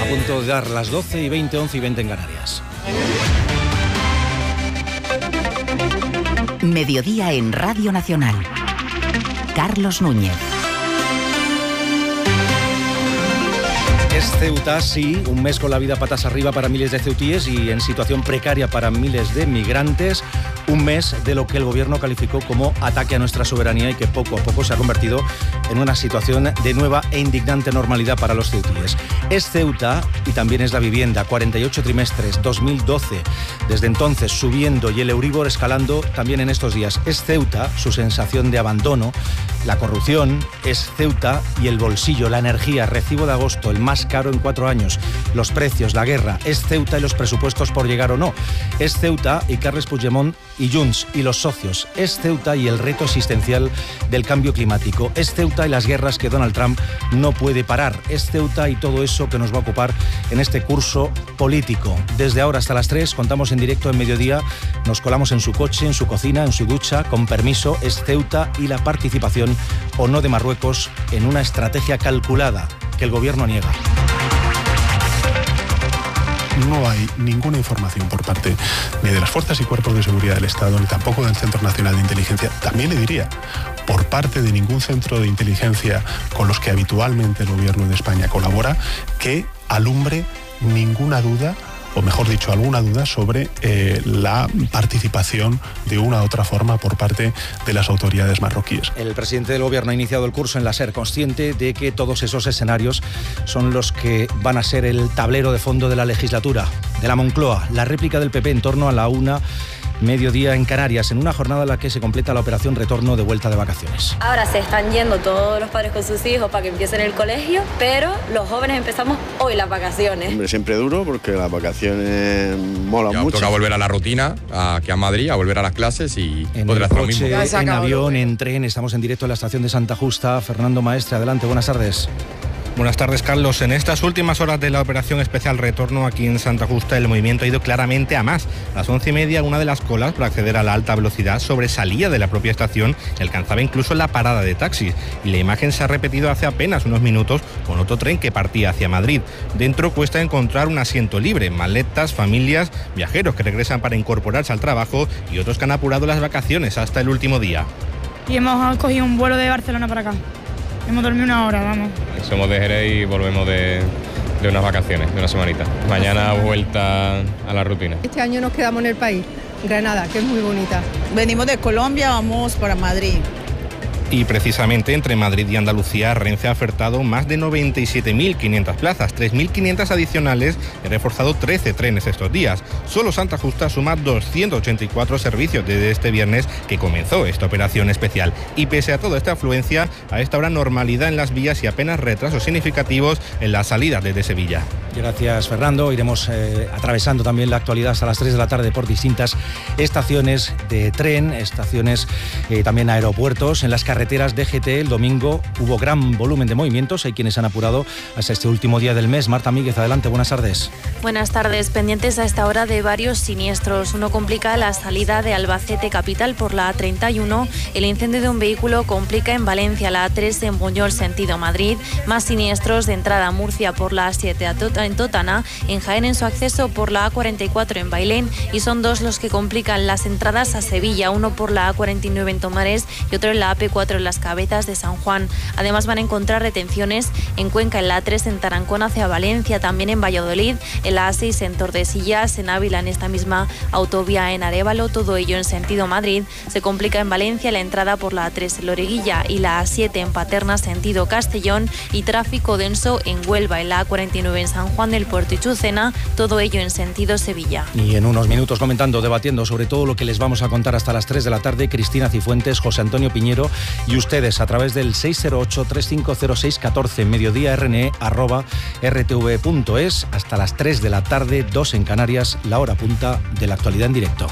punto de dar las 12:20, 11:20 en Canarias. Mediodía en Radio Nacional. Carlos Núñez. Es Ceuta, sí, un mes con la vida patas arriba para miles de ceutíes y en situación precaria para miles de migrantes. Un mes de lo que el gobierno calificó como ataque a nuestra soberanía y que poco a poco se ha convertido en una situación de nueva e indignante normalidad para los ceutíes. Es Ceuta y también es la vivienda, 48 trimestres, 2012. Desde entonces subiendo y el Euríbor escalando también en estos días. Es Ceuta, su sensación de abandono, la corrupción. Es Ceuta y el bolsillo, la energía, recibo de agosto, el más caro en 4 años, los precios, la guerra. Es Ceuta y los presupuestos por llegar o no. Es Ceuta y Carles Puigdemont y Junts y los socios. Es Ceuta y el reto existencial del cambio climático. Es Ceuta y las guerras que Donald Trump no puede parar. Es Ceuta y todo eso que nos va a ocupar en este curso político. Desde ahora hasta las 3 contamos en directo en Mediodía. Nos colamos en su coche, en su cocina, en su ducha, con permiso. Es Ceuta y la participación o no de Marruecos en una estrategia calculada que el gobierno niega. No hay ninguna información por parte ni de las fuerzas y cuerpos de seguridad del Estado, ni tampoco del Centro Nacional de Inteligencia. También le diría, por parte de ningún centro de inteligencia con los que habitualmente el gobierno de España colabora, que alumbre ninguna duda, o mejor dicho, alguna duda sobre la participación de una u otra forma por parte de las autoridades marroquíes. El presidente del gobierno ha iniciado el curso en la SER, consciente de que todos esos escenarios son los que van a ser el tablero de fondo de la legislatura. De la Moncloa, la réplica del PP en torno a la 1:00, mediodía en Canarias, en una jornada en la que se completa la operación retorno de vuelta de vacaciones. Ahora se están yendo todos los padres con sus hijos para que empiecen el colegio, pero los jóvenes empezamos hoy las vacaciones. Hombre, siempre duro porque las vacaciones molan mucho. Toca volver a la rutina, aquí a Madrid, a volver a las clases y poder hacer lo mismo. En avión, en tren, estamos en directo en la estación de Santa Justa. Fernando Maestre, adelante, buenas tardes. Buenas tardes, Carlos. En estas últimas horas de la operación especial retorno aquí en Santa Justa, el movimiento ha ido claramente a más. A las 11:30, una de las colas para acceder a la alta velocidad sobresalía de la propia estación y alcanzaba incluso la parada de taxis. Y la imagen se ha repetido hace apenas unos minutos con otro tren que partía hacia Madrid. Dentro cuesta encontrar un asiento libre, maletas, familias, viajeros que regresan para incorporarse al trabajo y otros que han apurado las vacaciones hasta el último día. Y hemos cogido un vuelo de Barcelona para acá. Hemos dormido una hora, vamos. Somos de Jerez y volvemos de unas vacaciones, de una semanita. Mañana vuelta a la rutina. Este año nos quedamos en el país, Granada, que es muy bonita. Venimos de Colombia, vamos para Madrid. Y precisamente entre Madrid y Andalucía, Renfe ha ofertado más de 97.500 plazas, 3.500 adicionales y ha reforzado 13 trenes estos días. Solo Santa Justa suma 284 servicios desde este viernes que comenzó esta operación especial. Y pese a toda esta afluencia, a esta hora normalidad en las vías y apenas retrasos significativos en las salidas desde Sevilla. Gracias, Fernando. Iremos atravesando también la actualidad hasta las 3 de la tarde por distintas estaciones de tren, estaciones también aeropuertos. En las carreteras DGT el domingo hubo gran volumen de movimientos. Hay quienes han apurado hasta este último día del mes. Marta Míguez, adelante, buenas tardes. Buenas tardes. Pendientes a esta hora de varios siniestros. Uno complica la salida de Albacete capital por la A31. El incendio de un vehículo complica en Valencia la A3 en Buñol sentido Madrid. Más siniestros de entrada a Murcia por la A7 en Totana, en Jaén en su acceso por la A44 en Bailén, y son dos los que complican las entradas a Sevilla, uno por la A49 en Tomares y otro en la AP4 en Las Cabezas de San Juan. Además van a encontrar retenciones en Cuenca en la A3 en Tarancón hacia Valencia, también en Valladolid, en la A6 en Tordesillas, en Ávila en esta misma autovía en Arévalo, todo ello en sentido Madrid. Se complica en Valencia la entrada por la A3 en Loriguilla y la A7 en Paterna sentido Castellón, y tráfico denso en Huelva en la A49 en San Juan del Puerto y Chucena, todo ello en sentido Sevilla. Y en unos minutos comentando, debatiendo sobre todo lo que les vamos a contar hasta las 3 de la tarde, Cristina Cifuentes, José Antonio Piñero y ustedes a través del 608-3506-14, mediodía@rtv.es, hasta las 3 de la tarde, 2 en Canarias, la hora punta de la actualidad en directo.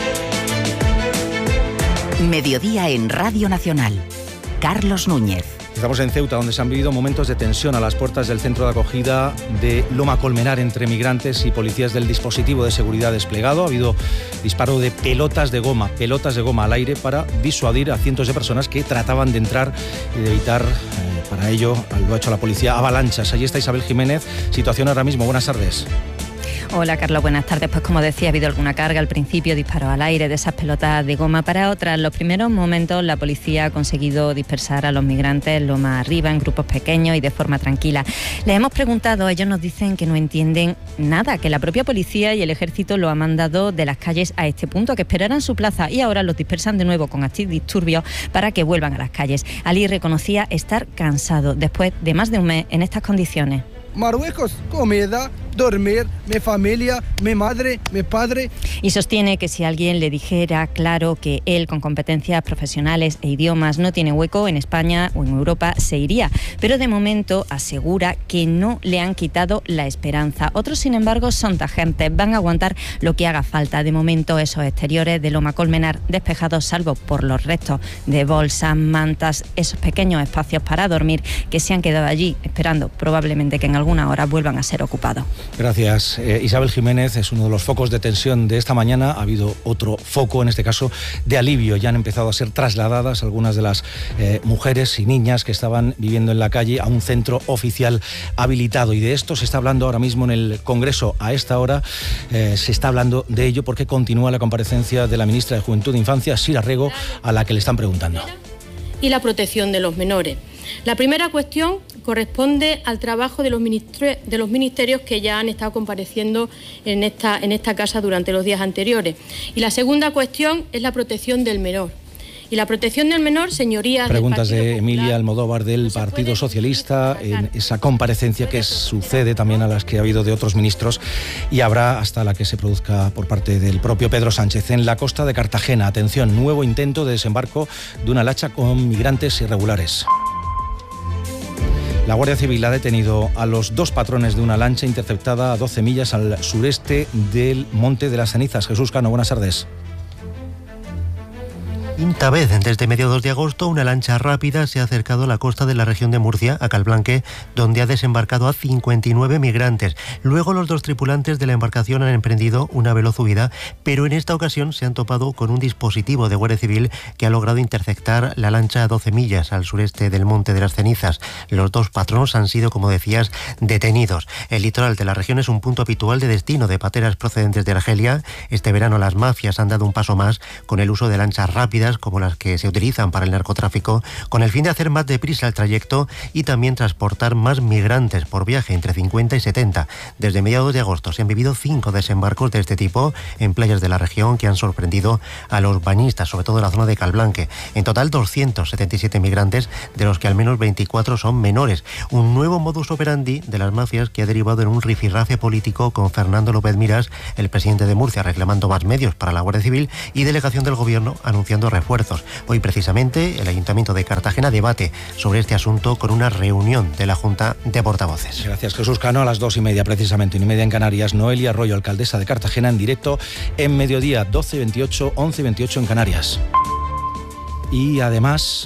Mediodía en Radio Nacional. Carlos Núñez. Estamos en Ceuta, donde se han vivido momentos de tensión a las puertas del centro de acogida de Loma Colmenar entre migrantes y policías del dispositivo de seguridad desplegado. Ha habido disparo de pelotas de goma al aire para disuadir a cientos de personas que trataban de entrar y de evitar, para ello, lo ha hecho la policía, avalanchas. Allí está Isabel Jiménez. Situación ahora mismo. Buenas tardes. Hola, Carlos, buenas tardes. Pues como decía, ha habido alguna carga al principio, disparos al aire de esas pelotas de goma. Para otras, en los primeros momentos, la policía ha conseguido dispersar a los migrantes lo más arriba, en grupos pequeños y de forma tranquila. Les hemos preguntado, ellos nos dicen que no entienden nada, que la propia policía y el ejército lo han mandado de las calles a este punto, que esperaran su plaza y ahora los dispersan de nuevo con antidisturbios para que vuelvan a las calles. Ali reconocía estar cansado después de más de un mes en estas condiciones. Marruecos, comida, dormir, mi familia, mi madre, mi padre. Y sostiene que si alguien le dijera claro que él, con competencias profesionales e idiomas, no tiene hueco en España o en Europa, se iría. Pero de momento asegura que no le han quitado la esperanza. Otros, sin embargo, son tajantes, van a aguantar lo que haga falta. De momento, esos exteriores de Loma Colmenar despejados, salvo por los restos de bolsas, mantas, esos pequeños espacios para dormir que se han quedado allí esperando probablemente que en alguna hora vuelvan a ser ocupados. Gracias. Isabel Jiménez es uno de los focos de tensión de esta mañana. Ha habido otro foco, en este caso, de alivio. Ya han empezado a ser trasladadas algunas de las mujeres y niñas que estaban viviendo en la calle a un centro oficial habilitado. Y de esto se está hablando ahora mismo en el Congreso. A esta hora se está hablando de ello porque continúa la comparecencia de la ministra de Juventud e Infancia, Sira Rego, a la que le están preguntando. Y la protección de los menores. La primera cuestión corresponde al trabajo de los ministerios que ya han estado compareciendo en esta casa durante los días anteriores. Y la segunda cuestión es la protección del menor. Y la protección del menor, señorías... Preguntas de Emilia Almodóvar del Partido Socialista en esa comparecencia que sucede también a las que ha habido de otros ministros y habrá hasta la que se produzca por parte del propio Pedro Sánchez. En la costa de Cartagena, atención, nuevo intento de desembarco de una lancha con migrantes irregulares. La Guardia Civil ha detenido a los dos patrones de una lancha interceptada a 12 millas al sureste del Monte de las Cenizas. Jesús Cano, buenas tardes. Quinta vez desde mediados de agosto, una lancha rápida se ha acercado a la costa de la región de Murcia, a Calblanque, donde ha desembarcado a 59 migrantes. Luego los dos tripulantes de la embarcación han emprendido una veloz huida, pero en esta ocasión se han topado con un dispositivo de Guardia Civil que ha logrado interceptar la lancha a 12 millas al sureste del Monte de las Cenizas. Los dos patronos han sido, como decías, detenidos. El litoral de la región es un punto habitual de destino de pateras procedentes de Argelia. Este verano las mafias han dado un paso más con el uso de lanchas rápidas como las que se utilizan para el narcotráfico, con el fin de hacer más deprisa el trayecto y también transportar más migrantes por viaje, entre 50 y 70. Desde mediados de agosto se han vivido 5 desembarcos de este tipo en playas de la región que han sorprendido a los bañistas, sobre todo en la zona de Calblanque. En total 277 migrantes, de los que al menos 24 son menores. Un nuevo modus operandi de las mafias que ha derivado en un rifirrafe político con Fernando López Miras, el presidente de Murcia, reclamando más medios para la Guardia Civil y delegación del Gobierno anunciando refuerzos. Hoy precisamente el Ayuntamiento de Cartagena debate sobre este asunto con una reunión de la Junta de Portavoces. Gracias, Jesús Cano. A las 2:30 precisamente, 1:30 en Canarias. Noelia Arroyo, alcaldesa de Cartagena, en directo en Mediodía, 12:28, 11:28 en Canarias. Y además...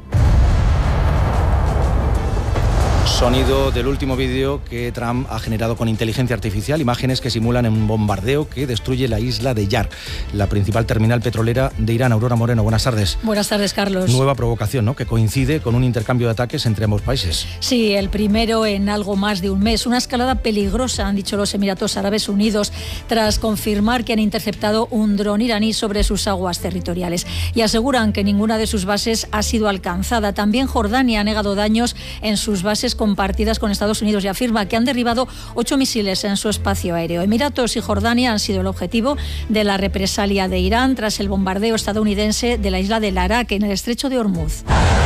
sonido del último vídeo que Trump ha generado con inteligencia artificial, imágenes que simulan un bombardeo que destruye la isla de Yar, la principal terminal petrolera de Irán. Aurora Moreno, buenas tardes. Buenas tardes, Carlos. Nueva provocación, ¿no?, que coincide con un intercambio de ataques entre ambos países. Sí, el primero en algo más de un mes. Una escalada peligrosa, han dicho los Emiratos Árabes Unidos, tras confirmar que han interceptado un dron iraní sobre sus aguas territoriales. Y aseguran que ninguna de sus bases ha sido alcanzada. También Jordania ha negado daños en sus bases compartidas con Estados Unidos y afirma que han derribado 8 misiles en su espacio aéreo. Emiratos y Jordania han sido el objetivo de la represalia de Irán tras el bombardeo estadounidense de la isla de Larak en el estrecho de Hormuz.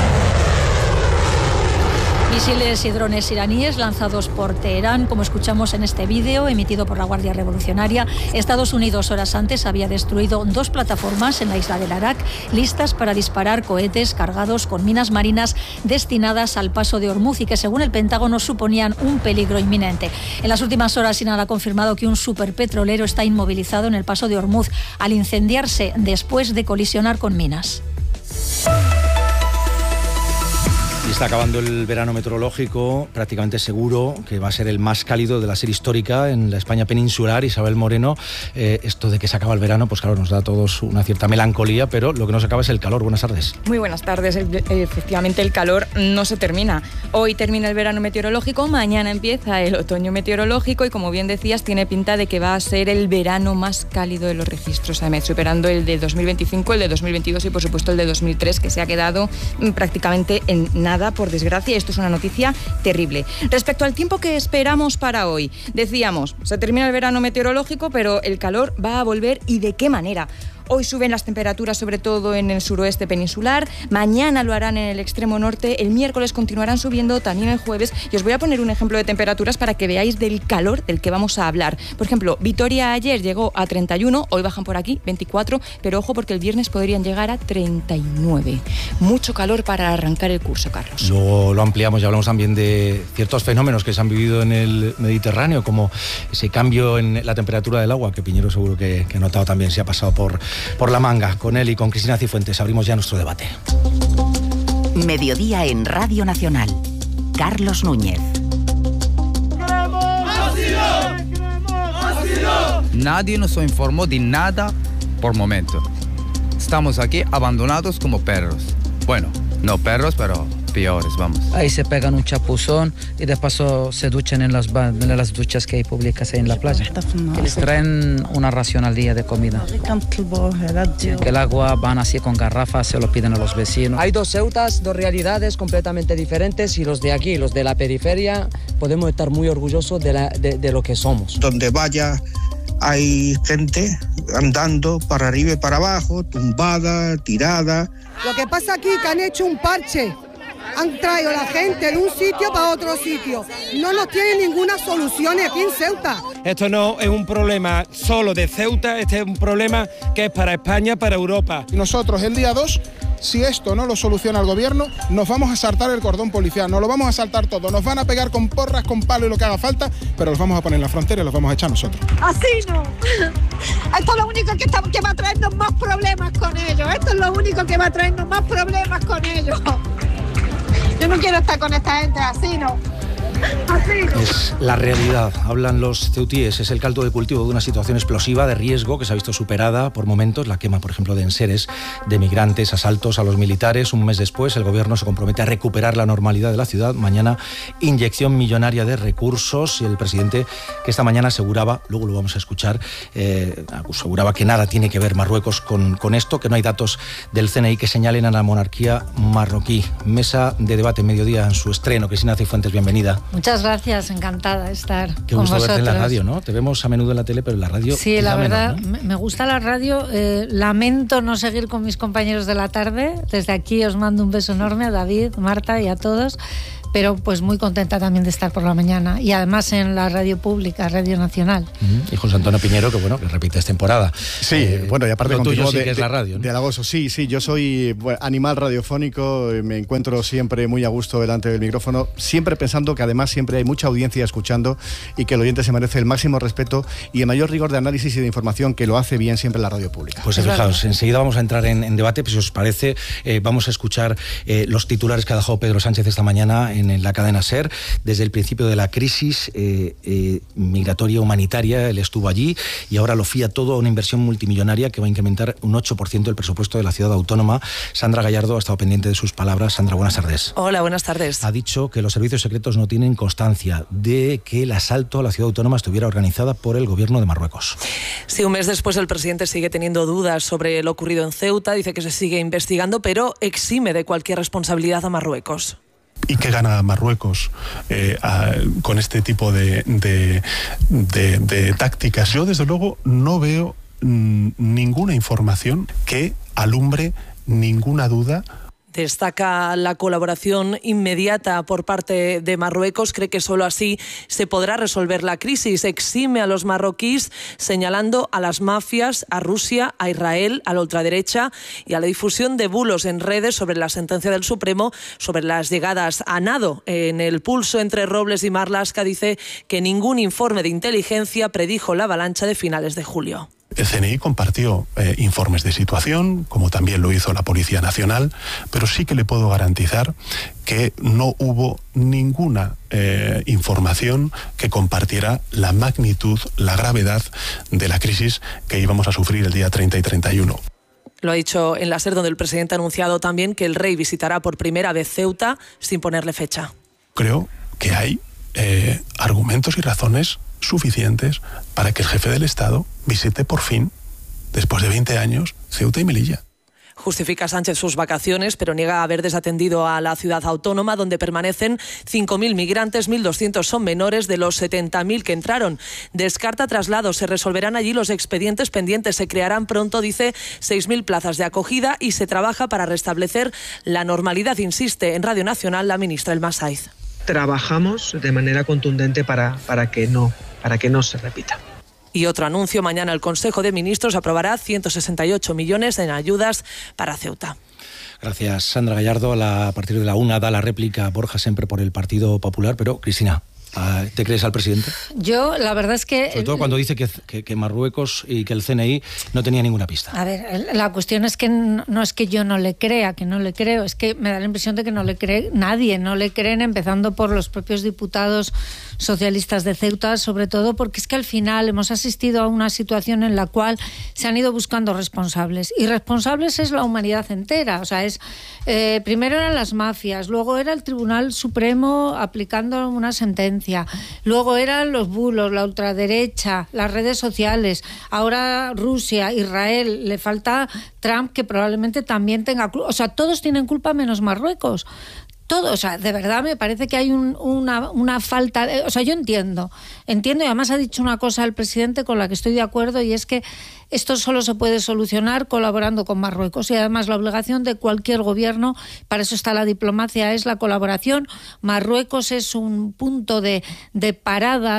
Misiles y drones iraníes lanzados por Teherán, como escuchamos en este vídeo emitido por la Guardia Revolucionaria. Estados Unidos horas antes había destruido 2 plataformas en la isla de Larak, listas para disparar cohetes cargados con minas marinas destinadas al paso de Hormuz y que, según el Pentágono, suponían un peligro inminente. En las últimas horas, Irán ha confirmado que un superpetrolero está inmovilizado en el paso de Hormuz al incendiarse después de colisionar con minas. está acabando el verano meteorológico, prácticamente seguro que va a ser el más cálido de la serie histórica en la España peninsular. Isabel Moreno, esto de que se acaba el verano, pues claro, nos da a todos una cierta melancolía, pero lo que no se acaba es el calor. Buenas tardes. Muy buenas tardes. Efectivamente, el calor no se termina. Hoy termina el verano meteorológico, mañana empieza el otoño meteorológico y, como bien decías, tiene pinta de que va a ser el verano más cálido de los registros AEMET, superando el de 2025, el de 2022 y, por supuesto, el de 2003, que se ha quedado prácticamente en nada, por desgracia. Esto es una noticia terrible. Respecto al tiempo que esperamos para hoy, decíamos, se termina el verano meteorológico, pero el calor va a volver, ¿y de qué manera? Hoy suben las temperaturas, sobre todo en el suroeste peninsular. Mañana lo harán en el extremo norte. El miércoles continuarán subiendo, también el jueves. Y os voy a poner un ejemplo de temperaturas para que veáis del calor del que vamos a hablar. Por ejemplo, Vitoria ayer llegó a 31, hoy bajan por aquí, 24, pero ojo porque el viernes podrían llegar a 39. Mucho calor para arrancar el curso, Carlos. Luego lo ampliamos y hablamos también de ciertos fenómenos que se han vivido en el Mediterráneo, como ese cambio en la temperatura del agua, que Piñero seguro que ha notado también, se ha pasado por la manga. Con él y con Cristina Cifuentes abrimos ya nuestro debate. Mediodía en Radio Nacional. Carlos Núñez. Nadie nos informó de nada por momento. Estamos aquí abandonados como perros. Bueno, no perros, pero peores, vamos. Ahí se pegan un chapuzón y de paso se duchan en las duchas que hay públicas ahí en la playa. Que les traen una ración al día de comida. Que el agua van así con garrafas, se lo piden a los vecinos. Hay dos Ceutas, dos realidades completamente diferentes, y los de aquí, los de la periferia, podemos estar muy orgullosos de lo que somos. Donde vaya hay gente andando para arriba y para abajo, tumbada, tirada. Lo que pasa aquí es que han hecho un parche. Han traído a la gente de un sitio para otro sitio. No nos tienen ninguna solución aquí en Ceuta. Esto no es un problema solo de Ceuta, este es un problema que es para España, para Europa. Nosotros el día 2, si esto no lo soluciona el gobierno, nos vamos a saltar el cordón policial, nos lo vamos a saltar todo, nos van a pegar con porras, con palo y lo que haga falta, pero los vamos a poner en la frontera y los vamos a echar nosotros. Así no. Esto es lo único que va a traernos más problemas con ellos. Esto es lo único que va a traernos más problemas con ellos. Yo no quiero estar con esta gente, así no. Es la realidad, hablan los ceutíes, es el caldo de cultivo de una situación explosiva de riesgo que se ha visto superada por momentos, la quema, por ejemplo, de enseres, de migrantes, asaltos a los militares. Un mes después, el gobierno se compromete a recuperar la normalidad de la ciudad. Mañana, inyección millonaria de recursos, y el presidente, que esta mañana aseguraba, luego lo vamos a escuchar, aseguraba que nada tiene que ver Marruecos con esto, que no hay datos del CNI que señalen a la monarquía marroquí. Mesa de debate mediodía en su estreno. Cristina Cifuentes, bienvenida. Muchas gracias, encantada de estar Qué con gusto vosotros. Verte en la radio, ¿no? Te vemos a menudo en la tele, pero en la radio... Sí, la verdad, menos, ¿no? me gusta la radio. Lamento no seguir con mis compañeros de la tarde. Desde aquí os mando un beso enorme a David, Marta y a todos. Pero pues muy contenta también de estar por la mañana, y además en la radio pública, Radio Nacional. Y José Antonio Piñero, que bueno, que repites temporada. Sí, bueno, y aparte contigo sí que es la radio, ¿no? De halagoso, sí, yo soy animal radiofónico, me encuentro siempre muy a gusto delante del micrófono, siempre pensando que además siempre hay mucha audiencia escuchando y que el oyente se merece el máximo respeto y el mayor rigor de análisis y de información, que lo hace bien siempre la radio pública. Pues fijaos, enseguida vamos a entrar en debate, pues si os parece, vamos a escuchar los titulares que ha dejado Pedro Sánchez esta mañana en la cadena SER. Desde el principio de la crisis migratoria humanitaria, él estuvo allí y ahora lo fía todo a una inversión multimillonaria que va a incrementar un 8% el presupuesto de la ciudad autónoma. Sandra Gallardo ha estado pendiente de sus palabras. Sandra, buenas tardes. Hola, buenas tardes. Ha dicho que los servicios secretos no tienen constancia de que el asalto a la ciudad autónoma estuviera organizada por el gobierno de Marruecos. Sí, un mes después el presidente sigue teniendo dudas sobre lo ocurrido en Ceuta, dice que se sigue investigando, pero exime de cualquier responsabilidad a Marruecos. ¿Y qué gana Marruecos con este tipo de tácticas? Yo, desde luego, no veo ninguna información que alumbre ninguna duda. Destaca la colaboración inmediata por parte de Marruecos, cree que solo así se podrá resolver la crisis. Exime a los marroquíes señalando a las mafias, a Rusia, a Israel, a la ultraderecha y a la difusión de bulos en redes sobre la sentencia del Supremo, sobre las llegadas a nado en el pulso entre Robles y Marlaska. Dice que ningún informe de inteligencia predijo la avalancha de finales de julio. El CNI compartió informes de situación, como también lo hizo la Policía Nacional, pero sí que le puedo garantizar que no hubo ninguna información que compartiera la magnitud, la gravedad de la crisis que íbamos a sufrir el día 30 y 31. Lo ha dicho en la SER, donde el presidente ha anunciado también que el rey visitará por primera vez Ceuta sin ponerle fecha. Creo que hay argumentos y razones suficientes para que el jefe del Estado visite por fin, después de 20 años, Ceuta y Melilla. Justifica Sánchez sus vacaciones, pero niega haber desatendido a la ciudad autónoma, donde permanecen 5.000 migrantes, 1.200 son menores de los 70.000 que entraron. Descarta traslados, se resolverán allí los expedientes pendientes, se crearán pronto, dice, 6.000 plazas de acogida y se trabaja para restablecer la normalidad, insiste en Radio Nacional la ministra Elma Saiz. Trabajamos de manera contundente para que no se repita. Y otro anuncio, mañana el Consejo de Ministros aprobará 168 millones en ayudas para Ceuta. Gracias, Sandra Gallardo. A partir de la 1 da la réplica Borja Semper por el Partido Popular, pero Cristina, ¿te crees al presidente? Yo, la verdad es que... Sobre todo cuando dice que Marruecos y que el CNI no tenía ninguna pista. A ver, la cuestión es que no es que yo no le crea, que no le creo, es que me da la impresión de que no le cree nadie, no le creen, empezando por los propios diputados socialistas de Ceuta, sobre todo porque es que al final hemos asistido a una situación en la cual se han ido buscando responsables, y responsables es la humanidad entera, o sea, primero eran las mafias, luego era el Tribunal Supremo aplicando una sentencia, luego eran los bulos, la ultraderecha, las redes sociales, ahora Rusia, Israel, le falta Trump, que probablemente también tenga culpa, o sea, todos tienen culpa menos Marruecos. Todo, o sea, de verdad me parece que hay una falta de, o sea, yo entiendo y además ha dicho una cosa el presidente con la que estoy de acuerdo, y es que esto solo se puede solucionar colaborando con Marruecos, y además la obligación de cualquier gobierno, para eso está la diplomacia, es la colaboración. Marruecos es un punto de parada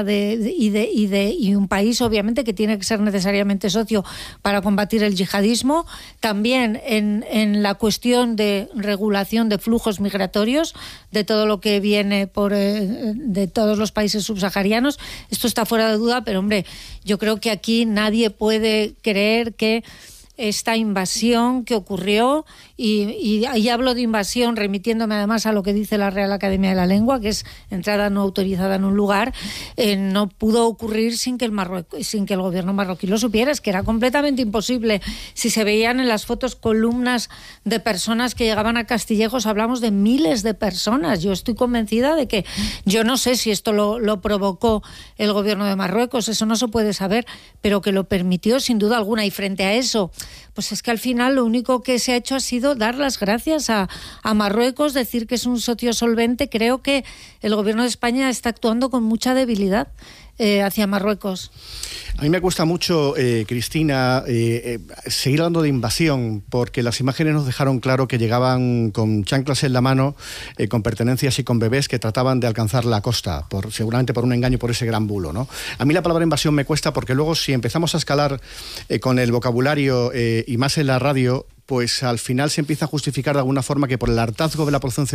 y un país obviamente que tiene que ser necesariamente socio para combatir el yihadismo, también en la cuestión de regulación de flujos migratorios, de todo lo que viene de todos los países subsaharianos. Esto está fuera de duda, pero hombre, yo creo que aquí nadie puede creer que esta invasión que ocurrió, y hablo de invasión remitiéndome además a lo que dice la Real Academia de la Lengua, que es entrada no autorizada en un lugar, no pudo ocurrir sin que el gobierno marroquí lo supiera. Es que era completamente imposible. Si se veían en las fotos columnas de personas que llegaban a Castillejos, hablamos de miles de personas. Yo estoy convencida de que, yo no sé si esto lo provocó el gobierno de Marruecos, eso no se puede saber, pero que lo permitió sin duda alguna. Y frente a eso, pues es que al final lo único que se ha hecho ha sido dar las gracias a Marruecos, decir que es un socio solvente. Creo que el gobierno de España está actuando con mucha debilidad hacia Marruecos. A mí me cuesta mucho, Cristina, seguir hablando de invasión, porque las imágenes nos dejaron claro que llegaban con chanclas en la mano, con pertenencias y con bebés que trataban de alcanzar la costa, seguramente por un engaño, por ese gran bulo, ¿no? A mí la palabra invasión me cuesta, porque luego si empezamos a escalar con el vocabulario y más en la radio, pues al final se empieza a justificar de alguna forma que por el hartazgo de la población